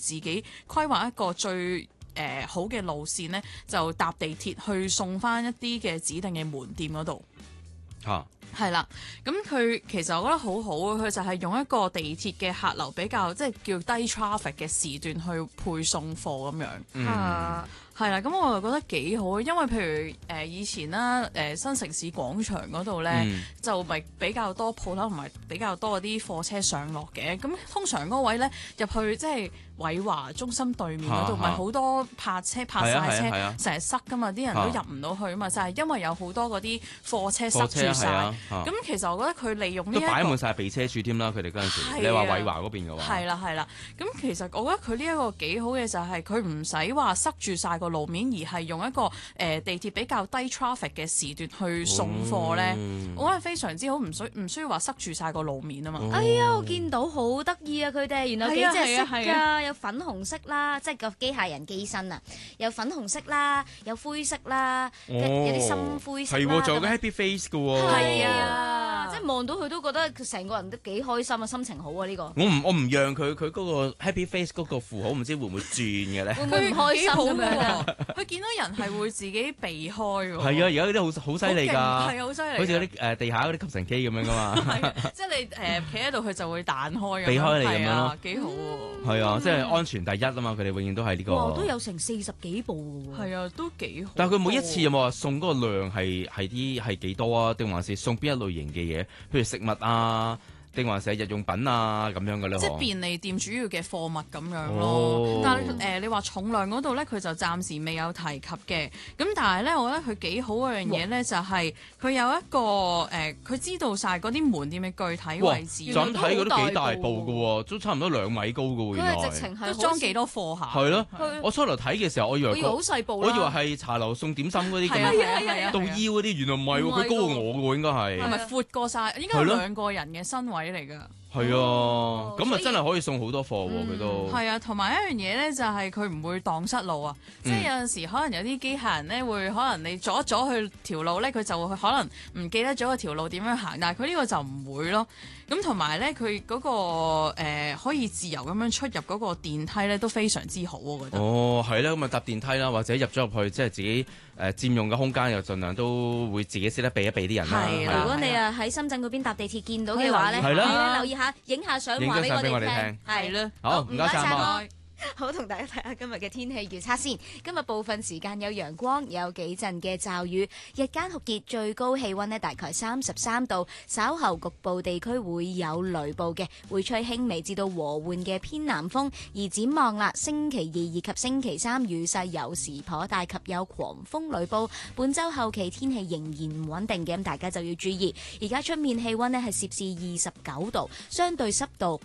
自己規劃一個最好嘅路線呢，就搭地鐵去送翻一啲嘅指定嘅門店嗰度。 嚇係啦，咁佢其實我覺得好好啊，佢就係用一個地鐵嘅客流比較即係叫低 traffic 嘅時段去配送貨咁樣。係啦，咁我就覺得幾好，因為譬如以前啦，新城市廣場嗰度咧，就咪比較多鋪頭同埋比較多嗰啲貨車上落嘅。咁通常嗰位咧入去即係偉華中心對面嗰度，咪好多泊晒車，成日塞噶嘛，啲人都入唔到去啊嘛，就係因為有好多嗰啲貨車塞住晒。咁其實我覺得佢利用呢一個都擺滿晒備車處添啦，佢哋嗰陣時，你話偉華嗰邊嘅話， 係啦。咁其實我覺得佢呢一個幾好嘅就係佢唔使話塞住晒個路面，而係用一個地鐵比較低 traffic 嘅時段去送貨咧，我覺得非常之好，唔需要話塞住晒個路面啊嘛。 哎呀，我見到好得意啊！佢哋原來幾隻色㗎，有粉紅色啦，即係個機械人機身啊，有粉紅色啦，有灰色啦，有啲深灰色啦。 係喎，仲有個 happy face 嘅喎。 係啊，即係望到佢都覺得佢成個人都幾開心啊，心情好啊呢個。 我唔讓佢嗰個 happy face 嗰個符號，唔知會唔會轉嘅咧？ 會唔會唔開心咁樣？ 佢見到人係會自己避開喎。 係啊，而家嗰啲好犀利㗎，係啊，好犀利。 好似嗰啲地下嗰啲吸塵機咁樣㗎嘛。 即係你企喺度，佢就會彈開， 避開你咁樣咯， 幾好喎。 係啊，即係安全第一啊嘛，佢哋永遠都係呢個。 哇，都有成40幾部㗎喎。 係啊，都幾好。 但係佢每一次有冇話送嗰個量係幾多啊？定還是送邊一類型嘅嘢？譬如食物啊，定還是係日用品啊咁樣嘅咧？ 即係便利店主要嘅貨物咁樣咯。但係你話重量嗰度咧，佢就暫時未有提及嘅。咁但係咧，我覺得佢幾好嗰樣嘢咧，就係佢有一個佢知道晒嗰啲門店嘅具體位置。 就咁睇佢都幾大部㗎喎，都差唔多2米高㗎喎。原來佢係直情係都裝幾多貨下？ 係咯，我初頭睇嘅時候，我以為好細部， 我以為係茶樓送點心嗰啲咁樣，到腰嗰啲，原來唔係喎，佢高過我㗎喎，應該係。 係咪闊過晒？應該係2個人嘅身位嚟㗎。 係啊，咁啊真係可以送好多貨喎，佢都係啊，同埋一樣嘢咧，就係佢唔會蕩失路啊！即係有陣時可能有啲機械人咧，會可能你阻一阻佢條路咧，佢就會可能唔記得咗個條路點樣行，但係佢呢個就唔會咯。咁同埋咧，佢嗰個可以自由咁樣出入嗰個電梯咧，都非常之好，我覺得。 哦，係啦，咁啊搭電梯啦，或者入咗入去，即係自己佔用嘅空間，又盡量都會自己識得避一避啲人啦。 係啦，如果你啊喺深圳嗰邊搭地鐵見到嘅話咧，留意下，影下相話俾我哋聽。係啦， 好，唔該晒。 好，同大家睇下今日嘅天氣預測先。今日部分時間有陽光，有幾陣嘅驟雨，日間酷熱，最高氣溫呢大概33度。稍後局部地區會有雷暴嘅，會吹輕微至到和緩嘅偏南風。而展望啦，星期2以及星期3雨勢有時頗大及有狂風雷暴。本週後期天氣仍然唔穩定嘅，咁大家就要注意。而家出面氣溫呢係攝氏29度，相對濕度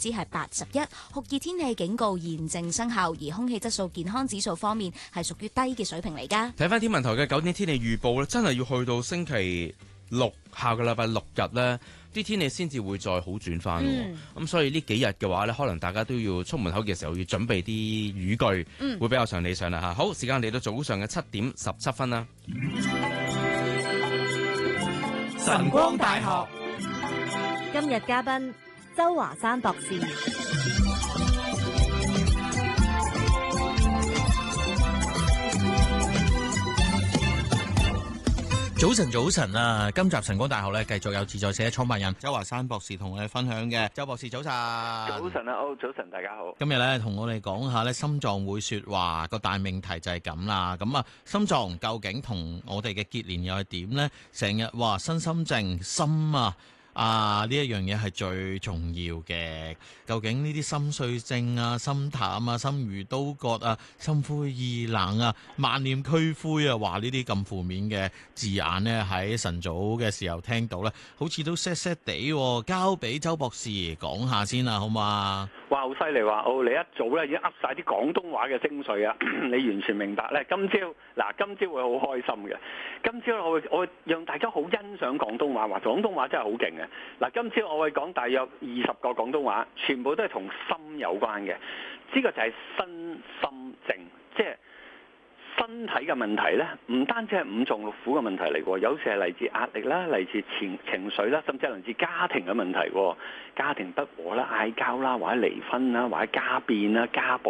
81%，酷熱天氣警告現正生效，而空氣質素健康指數方面係屬於低嘅水平嚟㗎。 睇翻天文台嘅9點天氣預報咧，真係要去到星期6下個禮拜6日咧，啲天氣先至會再好轉翻。咁所以呢幾日嘅話咧，可能大家都要出門口嘅時候要準備啲雨具，會比較上理想啦嚇。好，時間嚟到早上嘅7點17分啦。 晨光大學今日嘉賓周華山博士。 早晨啊！今集晨光大學咧，繼續有自在社創辦人周華山博士同我哋分享嘅。周博士早晨。 早晨啊，早晨，大家好。 今日咧同我哋講下咧，心臟會說話個大命題就係咁啦。咁啊，心臟究竟同我哋嘅結連又係點咧？成日話身心靜，心呢一樣嘢係最重要嘅。究竟呢啲心碎症啊、心淡啊、心如刀割啊、心灰意冷啊、萬念俱灰啊，話呢啲咁負面嘅字眼呢，喺晨早嘅時候聽到呢，好似都 sad 地。交俾周博士講下先啦，好嘛？ 哇，好犀利話！你一早咧已經噏晒啲廣東話嘅精髓啊！你完全明白咧。今朝會好開心嘅。今朝我會讓大家好欣賞廣東話，話廣東話真係好勁嘅。嗱，今朝我會講大約20個廣東話，全部都係同心有關嘅。呢個就係身心靜，即係身體嘅問題咧，唔單止係五臟六腑嘅問題嚟喎，有時係嚟自壓力啦，嚟自情緒啦，甚至係嚟自家庭嘅問題喎。家庭不和啦、嗌交啦，或者離婚啦，或者家變啦、家暴